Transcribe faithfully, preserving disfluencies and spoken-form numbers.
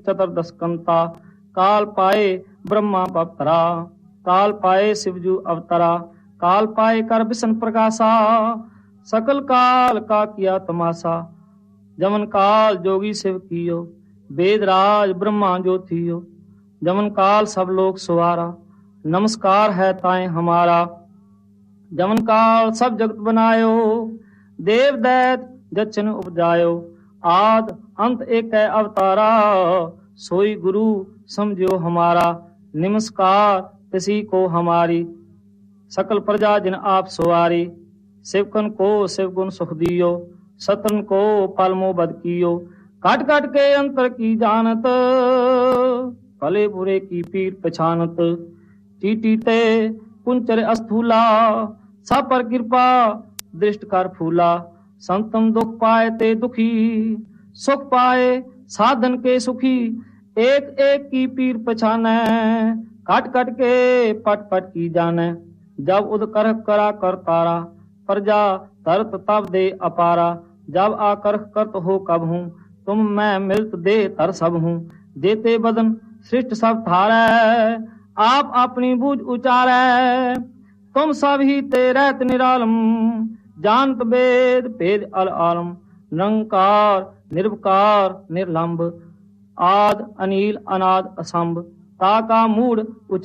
चतुर्दशकंता काल पाए ब्रह्मा बप्तरा काल पाए शिवजू अवतरा काल पाए कर विष्णु प्रकाशा सकल काल का किया तमाशा जमन काल जोगी शिव कियो वेद राज ब्रह्मा जो थियो जमन काल सब लोग सुवारा नमस्कार है ताए हमारा जमन काल सब जगत बनायो देव दैत जचन उपजायो आद अंत एक है अवतारा सोई गुरु समझो हमारा नमस्कार किसी को हमारी सकल प्रजा जिन आप सुवारी शिवकन को शिव गुण सुख दियो सतन को पलमो बद कियो काट काट के अंतर की जानत भले बुरे की पीर पछानत टीटी ते कुंचर अस्थूला सा पर कृपा दृष्ट कर फूला संतम दुख पाए ते दुखी सुख पाए साधन के सुखी एक एक की पीर पछाने काट काट के पट पट की जाने जब उद कर करा कर तारा प्रजा तरत तब दे अपारा जब आकर करत हो कब हूँ तुम मैं मिलत दे तर सब हूँ देते बदन सृष्ट सब थारे आप अपनी बूझ उचारे तुम सब ही ते रहत निरालम जानत वेद भेद अल आलम निरंकार निर्विकार निर्लंब आद अनिल अनाद असंभ ताका मूड